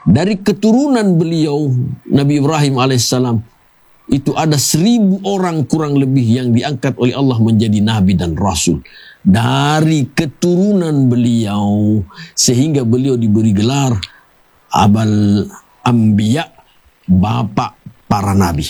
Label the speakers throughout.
Speaker 1: Dari keturunan beliau, Nabi Ibrahim alaihissalam, itu ada 1000 orang kurang lebih yang diangkat oleh Allah menjadi nabi dan rasul. Dari keturunan beliau, sehingga beliau diberi gelar Abal Anbiya, bapak para nabi.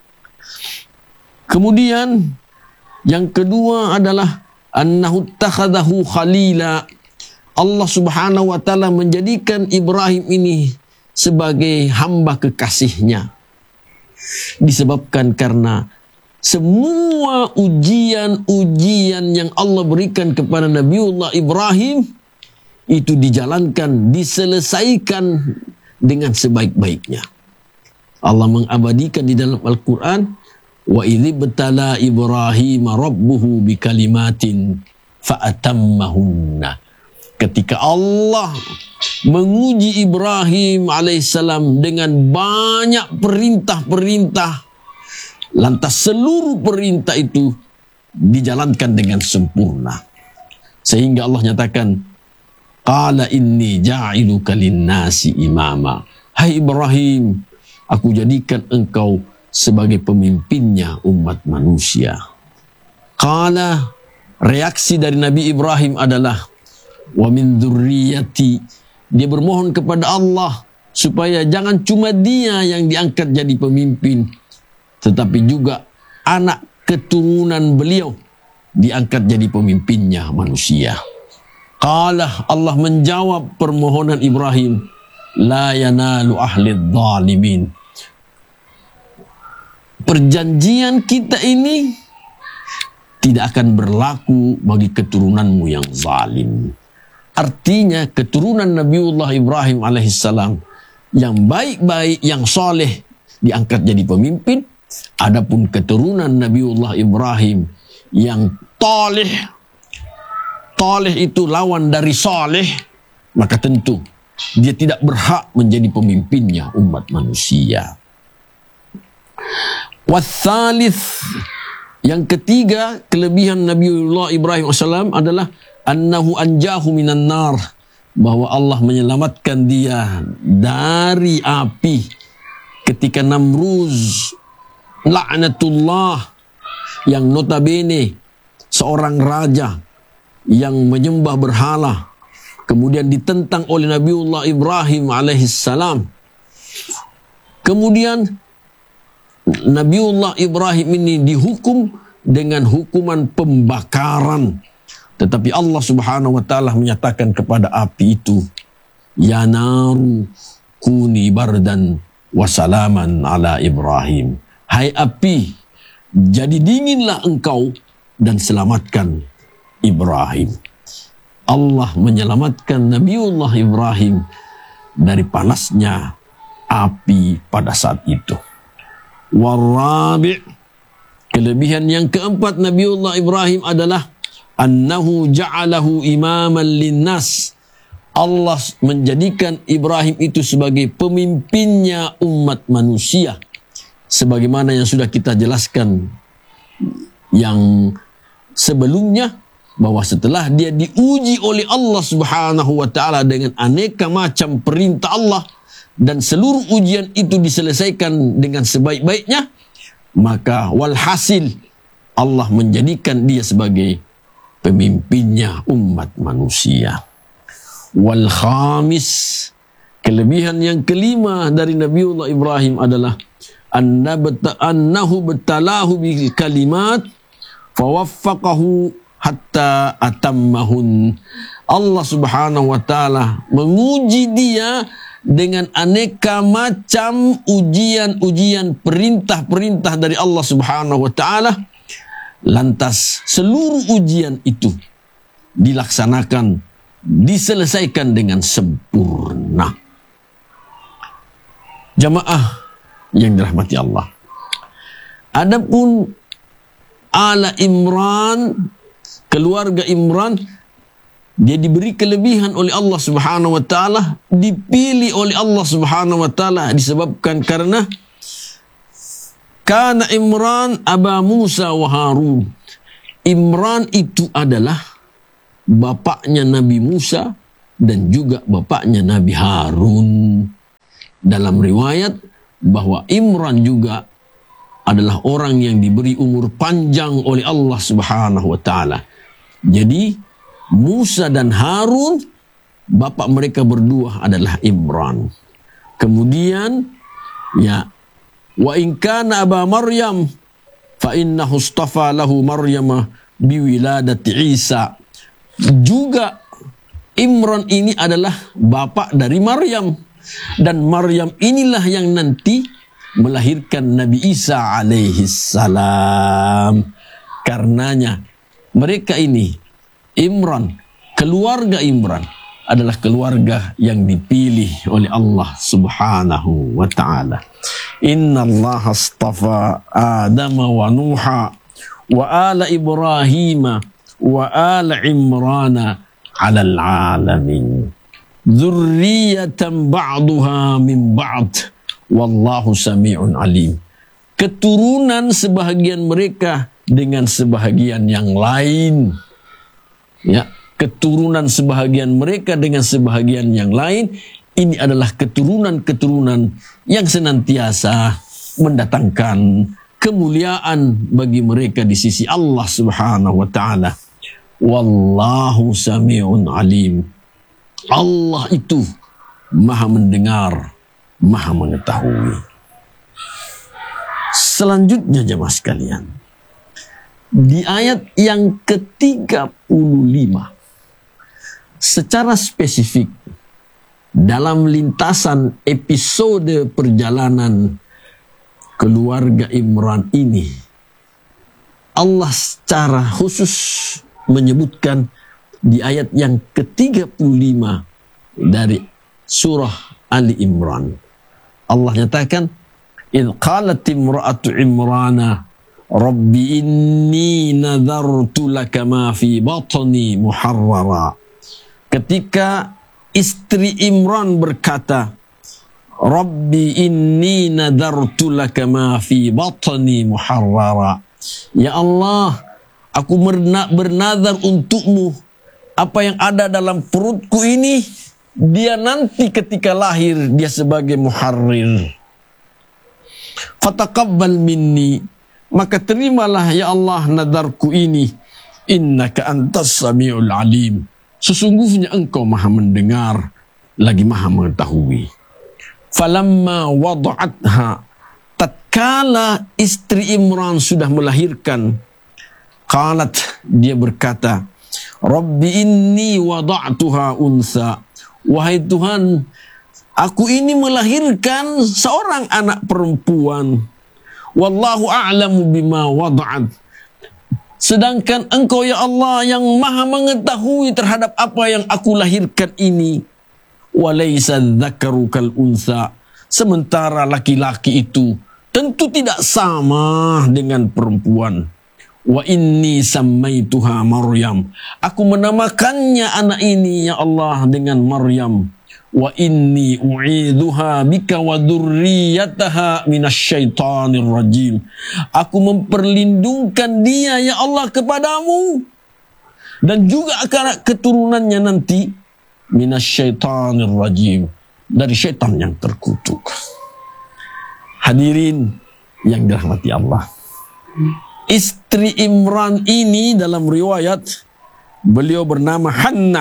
Speaker 1: Kemudian yang kedua adalah annahu takhadahu khalila. Allah subhanahu wa ta'ala menjadikan Ibrahim ini sebagai hamba kekasihnya. Disebabkan karena semua ujian-ujian yang Allah berikan kepada Nabiullah Ibrahim itu dijalankan, diselesaikan dengan sebaik-baiknya. Allah mengabadikan di dalam Al-Quran, wa idh ibtala Ibrahim rabbuhu bikalimatin fa'atammahunna. Ketika Allah menguji Ibrahim alaihissalam dengan banyak perintah-perintah, lantas seluruh perintah itu dijalankan dengan sempurna. Sehingga Allah nyatakan, qala inni ja'iluka linnasi imama. Hai Ibrahim, aku jadikan engkau sebagai pemimpinnya umat manusia. Qala, reaksi dari Nabi Ibrahim adalah, wa min dzurriyyati. Dia bermohon kepada Allah supaya jangan cuma dia yang diangkat jadi pemimpin, tetapi juga anak keturunan beliau diangkat jadi pemimpinnya manusia. Qala, Allah menjawab permohonan Ibrahim, la yanalu ahli dzalimin. Perjanjian kita ini tidak akan berlaku bagi keturunanmu yang zalim. Artinya keturunan Nabiullah Ibrahim alaihissalam yang baik-baik, yang soleh diangkat jadi pemimpin. Adapun keturunan Nabiullah Ibrahim yang talih, talih itu lawan dari soleh, maka tentu dia tidak berhak menjadi pemimpinnya umat manusia. Watsalits, yang ketiga kelebihan Nabiullah Ibrahim alaihissalam adalah annahu anjahu minan nar, bahwa Allah menyelamatkan dia dari api ketika Namruz laknatullah, yang notabene seorang raja yang menyembah berhala, kemudian ditentang oleh Nabiullah Ibrahim alaihissalam. Kemudian Nabiullah Ibrahim ini dihukum dengan hukuman pembakaran. Tetapi Allah subhanahu wa ta'ala menyatakan kepada api itu, ya naru kuni bardan wasalaman ala Ibrahim. Hai api, jadi dinginlah engkau dan selamatkan Ibrahim. Allah menyelamatkan Nabiullah Ibrahim dari panasnya api pada saat itu. Warabi', kelebihan yang keempat Nabiullah Ibrahim adalah annahu ja'alahu imaman linnas. Allah menjadikan Ibrahim itu sebagai pemimpinnya umat manusia. Sebagaimana yang sudah kita jelaskan yang sebelumnya, bahwa setelah dia diuji oleh Allah subhanahu wa ta'ala dengan aneka macam perintah Allah, dan seluruh ujian itu diselesaikan dengan sebaik-baiknya, maka walhasil Allah menjadikan dia sebagai pemimpinnya umat manusia. Wal khamis, kelebihan yang kelima dari Nabiullah Ibrahim adalah annahu batalahu bil kalimat fawaffaqahu hatta atammahun. Allah subhanahu wa ta'ala menguji dia dengan aneka macam ujian-ujian, perintah-perintah dari Allah subhanahu wa ta'ala. Lantas seluruh ujian itu dilaksanakan, diselesaikan dengan sempurna. Jamaah yang dirahmati Allah. Adapun ala Imran, keluarga Imran, dia diberi kelebihan oleh Allah subhanahu wa ta'ala, dipilih oleh Allah subhanahu wa ta'ala disebabkan karena kana Imran Aba Musa wa Harun. Imran itu adalah bapaknya Nabi Musa dan juga bapaknya Nabi Harun. dalam riwayat bahwa Imran juga adalah orang yang diberi umur panjang oleh Allah Subhanahu wa taala. Jadi Musa dan Harun, bapak mereka berdua adalah Imran. Kemudian wa in kana aba Maryam fa innahu istafa lahu Maryama biwiladati Isa. Juga Imran ini adalah bapak dari Maryam, dan Maryam inilah yang nanti melahirkan Nabi Isa alaihi salam. Karenanya mereka ini, Imran, keluarga Imran adalah keluarga yang dipilih oleh Allah Subhanahu wa ta'ala. Inna Allah astafa Adam wa Nuha wa ala Ibrahim wa ala Imrana alal alamin. Dzurriyyatan ba'duha min ba'd. Wallahu sami'un alim. Keturunan sebahagian mereka dengan sebahagian yang lain. Ya, keturunan sebahagian mereka dengan sebahagian yang lain. Ini adalah keturunan-keturunan yang senantiasa mendatangkan kemuliaan bagi mereka di sisi Allah Subhanahu wa ta'ala. Wallahu sami'un alim. Allah itu maha mendengar, maha mengetahui. Selanjutnya jemaah sekalian, di ayat yang ke-35 secara spesifik dalam lintasan episode perjalanan keluarga Imran ini, Allah secara khusus menyebutkan di ayat yang ke-35 dari surah Ali Imran. Allah nyatakan, "Idh qalat imra'atu Imrana Rabbi inni nadhartu laka ma fi batni muharrara." Ketika istri Imran berkata, "Rabbi inni nadhartu laka ma fi batni muharrara." Ya Allah, aku bernazar untukmu apa yang ada dalam perutku ini, dia nanti ketika lahir dia sebagai muharrir. Fataqabbal minni, maka terimalah ya Allah nadarku ini. Innaka antas sami'ul alim, sesungguhnya engkau maha mendengar lagi maha mengetahui. Falamma wada'atha, tatkala istri Imran sudah melahirkan, qalat, dia berkata, Rabbi inni wada'tuha unsa. Wahai Tuhan, aku ini melahirkan seorang anak perempuan. Wallahu a'lamu bima wada'at. Sedangkan engkau ya Allah yang maha mengetahui terhadap apa yang aku lahirkan ini. Walaysa dzakaru kal unsa. Sementara laki-laki itu tentu tidak sama dengan perempuan. Wa inni sammaituha Maryam. Aku menamakannya anak ini ya Allah dengan Maryam. Wa inni u'idzuha bika wa dzurriyyataha minasyaitonir rajim. Aku memperlindungkan dia ya Allah kepadamu dan juga akan keturunannya nanti minasyaitonir rajim, dari syaitan yang terkutuk. Hadirin yang dirahmati Allah, istri Imran ini dalam riwayat beliau bernama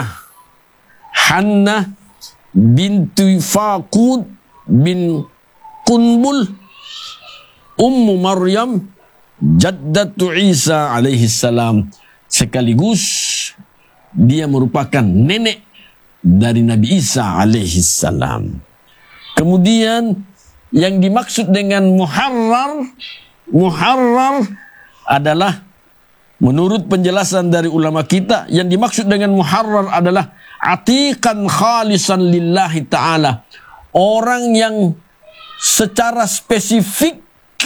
Speaker 1: Hannah binti Faqud bin Qunbul Ummu Maryam jaddatu Isa alaihi salam, sekaligus dia merupakan nenek dari Nabi Isa alaihi salam. Kemudian yang dimaksud dengan muharrar adalah, menurut penjelasan dari ulama kita, yang dimaksud dengan muharrar adalah atiqan khalisan lillahi ta'ala. Orang yang secara spesifik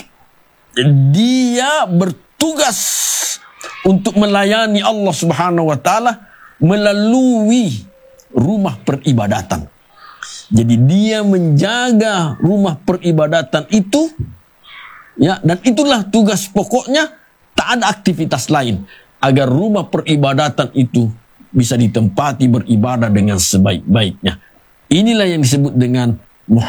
Speaker 1: dia bertugas untuk melayani Allah Subhanahu wa ta'ala melalui rumah peribadatan. Jadi dia menjaga rumah peribadatan itu, ya, dan itulah tugas pokoknya. Tak ada aktivitas lain agar rumah peribadatan itu bisa ditempati beribadah dengan sebaik-baiknya. Inilah yang disebut dengan muharrar.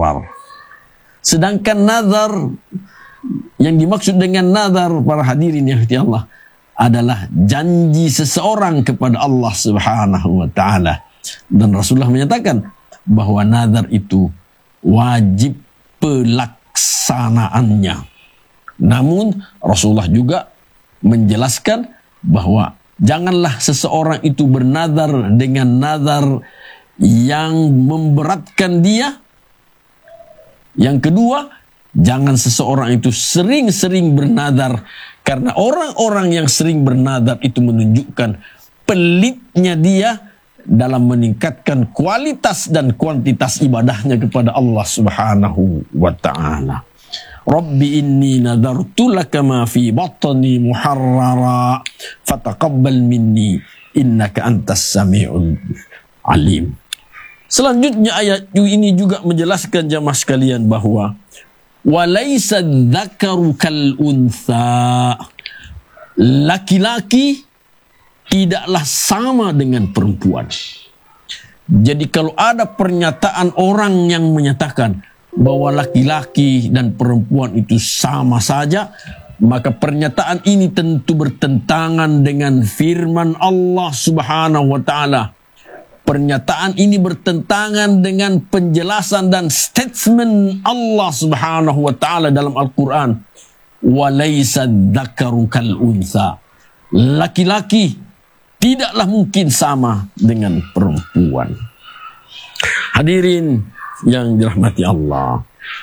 Speaker 1: muqarrar. Sedangkan nazar, yang dimaksud dengan nazar para hadirin yang dirahmati Allah, adalah janji seseorang kepada Allah Subhanahu wa taala. Dan Rasulullah menyatakan bahwa nazar itu wajib pelaksanaannya. Namun Rasulullah juga menjelaskan bahwa janganlah seseorang itu bernazar dengan nazar yang memberatkan dia. Yang kedua, jangan seseorang itu sering-sering bernazar, karena orang-orang yang sering bernazar itu menunjukkan pelitnya dia dalam meningkatkan kualitas dan kuantitas ibadahnya kepada Allah Subhanahu wa taala. Rabbi inni nadartu laka ma fi batni muharrara fataqabbal minni innaka antas samiul alim. Selanjutnya ayat ini juga menjelaskan jamaah sekalian bahwa walaysa dzakaru kal untha, laki-laki tidaklah sama dengan perempuan. Jadi kalau ada pernyataan orang yang menyatakan bahwa laki-laki dan perempuan itu sama saja, maka pernyataan ini tentu bertentangan dengan firman Allah Subhanahu wa taala. Pernyataan ini bertentangan dengan penjelasan dan statement Allah Subhanahu wa taala dalam Al-Qur'an. Walaysa dzakaru kal untha. Laki-laki tidaklah mungkin sama dengan perempuan. Hadirin yang dirahmati Allah,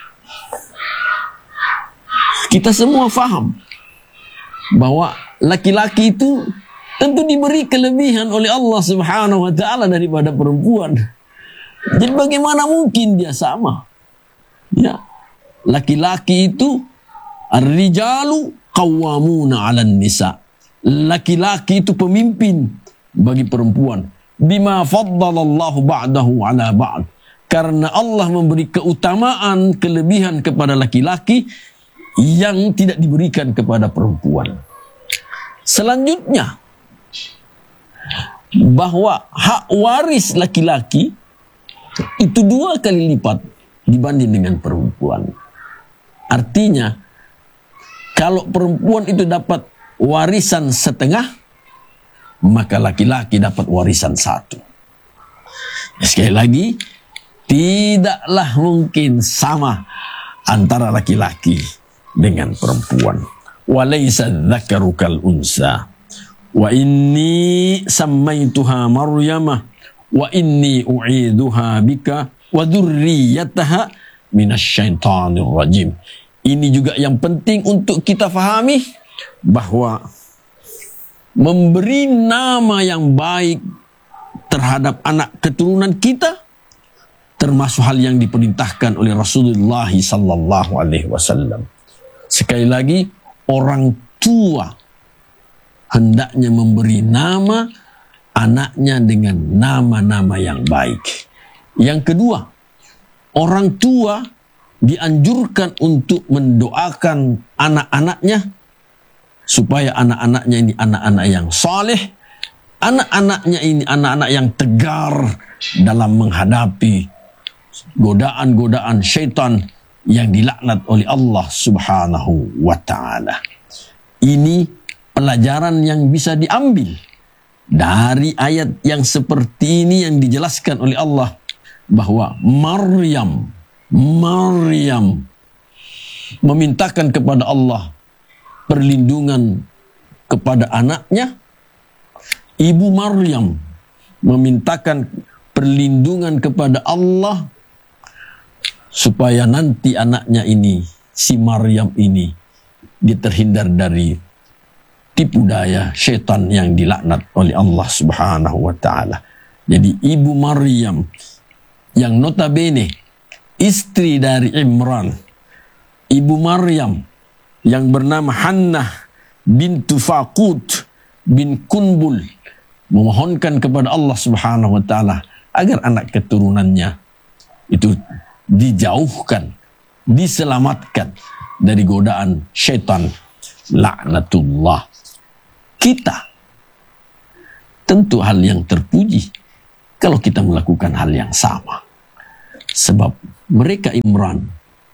Speaker 1: kita semua faham bahwa laki-laki itu tentu diberi kelebihan oleh Allah Subhanahu wa taala daripada perempuan. Jadi bagaimana mungkin dia sama? Ya. Laki-laki itu ar-rijalu qawwamuna 'alan nisa. Laki-laki itu pemimpin bagi perempuan. Bima faddalallahu ba'dahu 'ala ba'd. Karena Allah memberi keutamaan, kelebihan kepada laki-laki yang tidak diberikan kepada perempuan. Selanjutnya, bahwa hak waris laki-laki itu 2 kali lipat dibanding dengan perempuan. Artinya, kalau perempuan itu dapat warisan setengah, maka laki-laki dapat warisan 1. Sekali lagi, tidaklah mungkin sama antara laki-laki dengan perempuan. Walaysa dzakaru kal unsa. Wa inni sammaituha Maryamah wa inni u'iduha bika wa dzurriyyataha minasyaitonir rajim. Ini juga yang penting untuk kita fahami, bahwa memberi nama yang baik terhadap anak keturunan kita termasuk hal yang diperintahkan oleh Rasulullah sallallahu alaihi wasallam. Sekali lagi, orang tua hendaknya memberi nama anaknya dengan nama-nama yang baik. Yang kedua, orang tua dianjurkan untuk mendoakan anak-anaknya supaya anak-anaknya ini anak-anak yang saleh, anak-anaknya ini anak-anak yang tegar dalam menghadapi godaan-godaan syaitan yang dilaknat oleh Allah Subhanahu wa taala. Ini pelajaran yang bisa diambil dari ayat yang seperti ini yang dijelaskan oleh Allah, bahwa Maryam memintakan kepada Allah perlindungan kepada anaknya. Ibu Maryam memintakan perlindungan kepada Allah supaya nanti anaknya ini, si Maryam ini, dia terhindar dari tipu daya syaitan yang dilaknat oleh Allah Subhanahu wa taala. Jadi ibu Maryam yang notabene istri dari Imran, ibu Maryam yang bernama Hannah bintu Faqut bin Kunbul, memohonkan kepada Allah Subhanahu wa taala agar anak keturunannya itu dijauhkan, diselamatkan dari godaan syaitan laknatullah. Kita tentu hal yang terpuji kalau kita melakukan hal yang sama. Sebab mereka Imran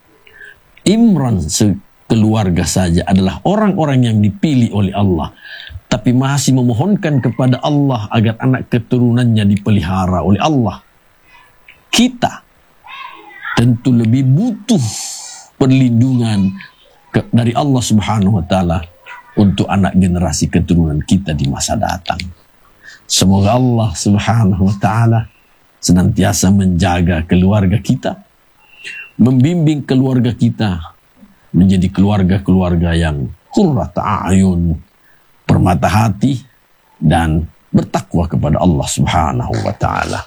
Speaker 1: sekeluarga saja adalah orang-orang yang dipilih oleh Allah, tapi masih memohonkan kepada Allah agar anak keturunannya dipelihara oleh Allah. Kita tentu lebih butuh perlindungan dari Allah Subhanahu wa Ta'ala untuk anak generasi keturunan kita di masa datang. Semoga Allah Subhanahu wa Ta'ala senantiasa menjaga keluarga kita, membimbing keluarga kita menjadi keluarga-keluarga yang qurrat a'yun, permata hati, dan bertakwa kepada Allah Subhanahu wa Ta'ala.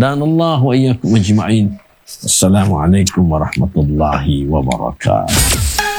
Speaker 1: Hadanallahu wa iyyakum ajma'in. Assalamualaikum warahmatullahi wabarakatuh.